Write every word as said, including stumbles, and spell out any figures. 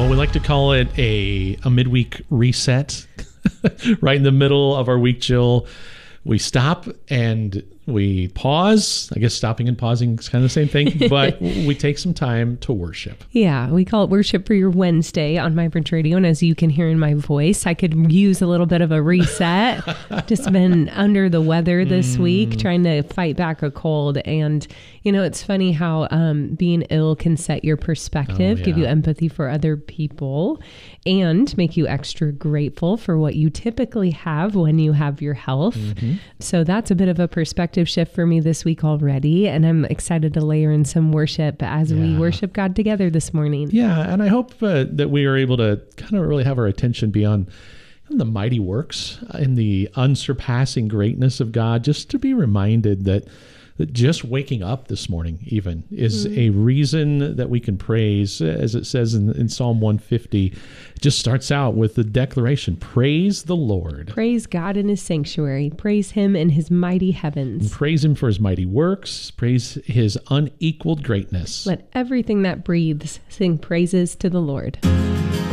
Well, we like to call it a, a midweek reset. Right in the middle of our week chill, we stop and we pause. I guess stopping and pausing is kind of the same thing, but we take some time to worship. Yeah, we call it Worship for Your Wednesday on Vibrant Radio. And as you can hear in my voice, I could use a little bit of a reset. Just been under the weather this mm. week, trying to fight back a cold. And, you know, it's funny how um, being ill can set your perspective, oh, yeah. give you empathy for other people, and make you extra grateful for what you typically have when you have your health. Mm-hmm. So that's a bit of a perspective shift for me this week already, and I'm excited to layer in some worship as yeah. we worship God together this morning. Yeah, and I hope uh, that we are able to kind of really have our attention beyond the mighty works and the unsurpassing greatness of God, just to be reminded that that just waking up this morning even is mm-hmm. a reason that we can praise. As it says in, in Psalm one fifty, it just starts out with the declaration, praise the Lord. Praise God in his sanctuary. Praise him in his mighty heavens. And praise him for his mighty works. Praise his unequaled greatness. Let everything that breathes sing praises to the Lord.